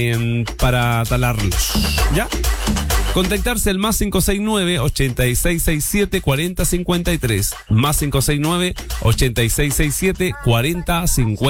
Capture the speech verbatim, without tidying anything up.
eh, para talarlos. ¿Ya? Contactarse al más cinco seis nueve, ochenta y seis sesenta y siete, cuarenta cincuenta y tres. Más cinco seis nueve, ochenta y seis sesenta y siete, cuarenta cincuenta y tres.